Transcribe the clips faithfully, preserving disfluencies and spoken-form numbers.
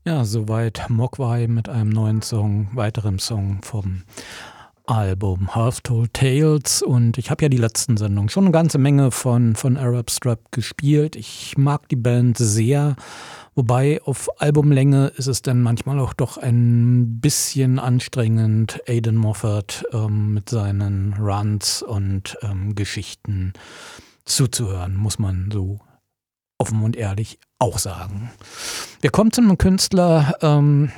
Ja, soweit Mogwai mit einem neuen Song, weiterem Song vom Album Half Told Tales. Und ich habe ja die letzten Sendungen schon eine ganze Menge von, von Arab Strap gespielt. Ich mag die Band sehr, wobei auf Albumlänge ist es dann manchmal auch doch ein bisschen anstrengend, Aidan Moffat ähm, mit seinen Runs und ähm, Geschichten zuzuhören, muss man so offen und ehrlich auch sagen. Wir kommen zu einem Künstler, ähm,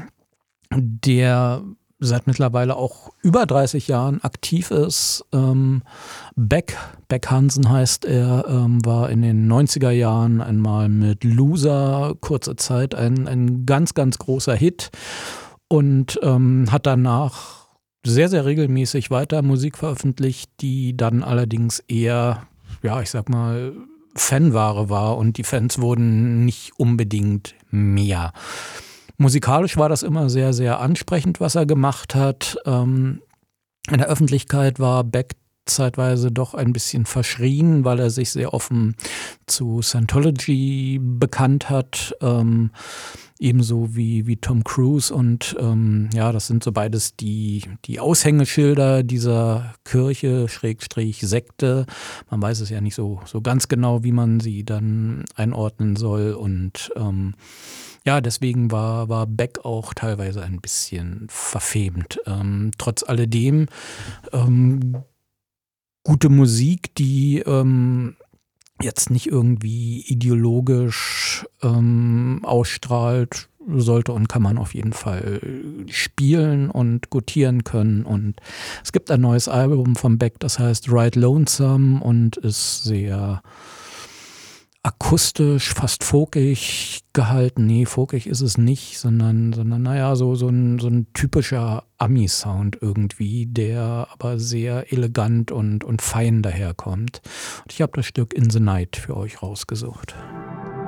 der seit mittlerweile auch über dreißig Jahren aktiv ist. Ähm, Beck, Beck Hansen heißt er, ähm, war in den neunziger Jahren einmal mit Loser kurze Zeit ein, ein ganz, ganz großer Hit und ähm, hat danach sehr, sehr regelmäßig weiter Musik veröffentlicht, die dann allerdings eher, ja, ich sag mal, Fanware war und die Fans wurden nicht unbedingt mehr. Musikalisch war das immer sehr, sehr ansprechend, was er gemacht hat. Ähm, in der Öffentlichkeit war Beck zeitweise doch ein bisschen verschrien, weil er sich sehr offen zu Scientology bekannt hat. Ähm, ebenso wie, wie Tom Cruise und ähm, ja, das sind so beides die, die Aushängeschilder dieser Kirche, Schrägstrich Sekte. Man weiß es ja nicht so, so ganz genau, wie man sie dann einordnen soll und ähm, ja, deswegen war, war Beck auch teilweise ein bisschen verfemt. Ähm, trotz alledem ähm, gute Musik, die ähm, jetzt nicht irgendwie ideologisch ähm, ausstrahlt, sollte und kann man auf jeden Fall spielen und gutieren können. Und es gibt ein neues Album von Beck, das heißt Ride Lonesome und ist sehr akustisch, fast folkig gehalten. Nee, folkig ist es nicht, sondern, sondern naja, so, so, ein, so ein typischer Ami-Sound irgendwie, der aber sehr elegant und, und fein daherkommt. Und ich habe das Stück In the Night für euch rausgesucht.